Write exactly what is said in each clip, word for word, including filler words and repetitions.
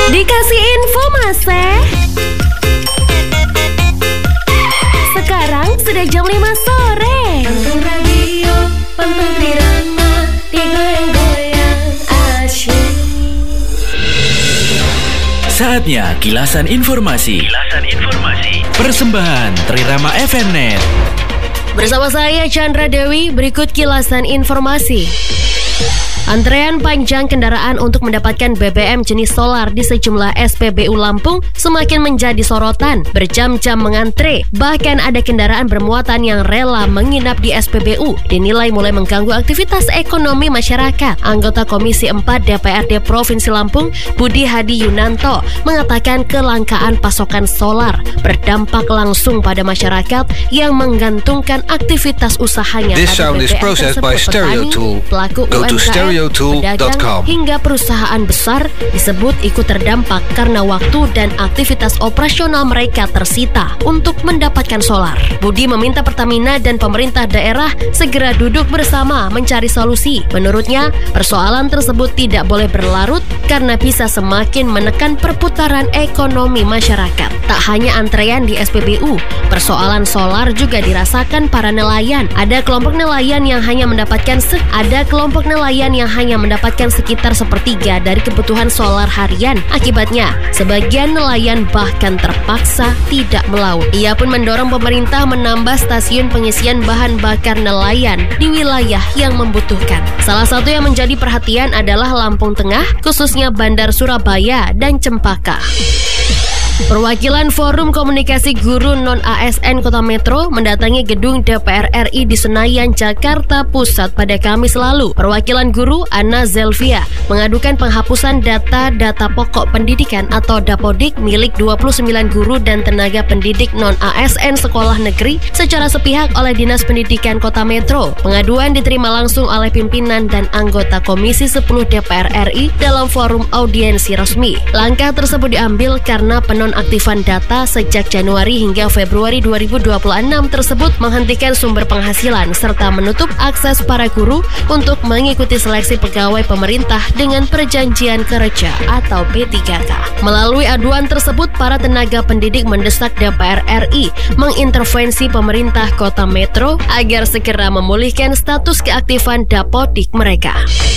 Dikasih info Mase. Sekarang sudah jam lima sore. Pantun radio, pantun Trirama, digoyang-goyang asyik. Saatnya kilasan informasi. Kilasan informasi. Persembahan Trirama F M Net. Bersama saya Chandra Dewi, berikut kilasan informasi. Antrean panjang kendaraan untuk mendapatkan B B M jenis solar di sejumlah S P B U Lampung semakin menjadi sorotan. Berjam-jam mengantre, bahkan ada kendaraan bermuatan yang rela menginap di S P B U, dinilai mulai mengganggu aktivitas ekonomi masyarakat. Anggota Komisi empat D P R D Provinsi Lampung, Budi Hadi Yunanto, mengatakan kelangkaan pasokan solar berdampak langsung pada masyarakat yang menggantungkan aktivitas usahanya This pada sound B B M is processed by tersebut. Stereo Petani, Tool. pelaku Go to U M K M, stereo tool dot com. pedagang, hingga perusahaan besar disebut ikut terdampak karena waktu dan aktivitas operasional mereka tersita untuk mendapatkan solar. Budi meminta Pertamina dan pemerintah daerah segera duduk bersama mencari solusi. Menurutnya, persoalan tersebut tidak boleh berlarut karena bisa semakin menekan perputaran ekonomi masyarakat. Tak hanya antrean di S P B U, persoalan solar juga dirasakan para nelayan. Ada kelompok nelayan yang hanya mendapatkan se- ada kelompok nelayan yang hanya mendapatkan sekitar sepertiga dari kebutuhan solar harian. Akibatnya, sebagian nelayan bahkan terpaksa tidak melaut. Ia pun mendorong pemerintah menambah stasiun pengisian bahan bakar nelayan di wilayah yang membutuhkan. Salah satu yang menjadi perhatian adalah Lampung Tengah, khususnya Bandar Surabaya dan Cempaka. Perwakilan Forum Komunikasi Guru Non-A S N Kota Metro mendatangi gedung D P R R I di Senayan, Jakarta Pusat pada Kamis lalu. Perwakilan guru Anna Zelvia mengadukan penghapusan data-data pokok pendidikan atau Dapodik milik dua puluh sembilan guru dan tenaga pendidik non-A S N sekolah negeri secara sepihak oleh Dinas Pendidikan Kota Metro. Pengaduan diterima langsung oleh pimpinan dan anggota Komisi sepuluh D P R R I dalam forum audiensi resmi. Langkah tersebut diambil karena penon aktifan data sejak Januari hingga Februari dua ribu dua puluh enam tersebut menghentikan sumber penghasilan serta menutup akses para guru untuk mengikuti seleksi pegawai pemerintah dengan perjanjian kerja atau P tiga K. Melalui aduan tersebut, para tenaga pendidik mendesak D P R R I mengintervensi pemerintah Kota Metro agar segera memulihkan status keaktifan Dapodik mereka.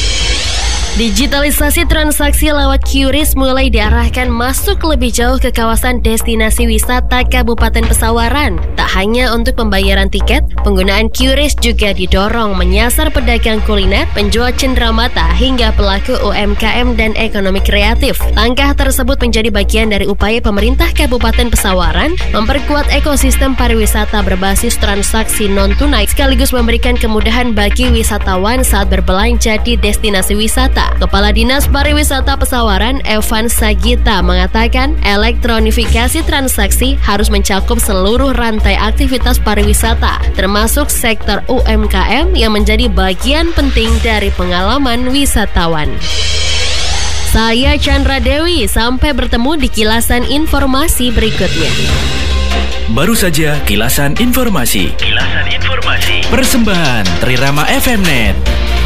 Digitalisasi transaksi lewat QRIS mulai diarahkan masuk lebih jauh ke kawasan destinasi wisata Kabupaten Pesawaran. Tak hanya untuk pembayaran tiket, penggunaan QRIS juga didorong menyasar pedagang kuliner, penjual cenderamata, hingga pelaku U M K M dan ekonomi kreatif. Langkah tersebut menjadi bagian dari upaya pemerintah Kabupaten Pesawaran memperkuat ekosistem pariwisata berbasis transaksi non-tunai sekaligus memberikan kemudahan bagi wisatawan saat berbelanja di destinasi wisata. Kepala Dinas Pariwisata Pesawaran, Evan Sagita, mengatakan elektronifikasi transaksi harus mencakup seluruh rantai aktivitas pariwisata, termasuk sektor U M K M yang menjadi bagian penting dari pengalaman wisatawan. Saya Chandra Dewi, sampai bertemu di kilasan informasi berikutnya. Baru saja kilasan informasi. Kilasan informasi. Persembahan Trirama F M Net.